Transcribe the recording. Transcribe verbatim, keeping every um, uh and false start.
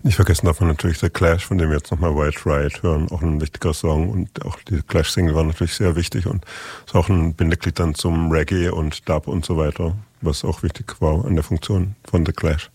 Nicht vergessen darf man natürlich The Clash, von dem wir jetzt nochmal White Ride hören, auch ein wichtiger Song, und auch die Clash-Single war natürlich sehr wichtig und ist auch ein Bindeglied dann zum Reggae und Dub und so weiter, was auch wichtig war an der Funktion von The Clash.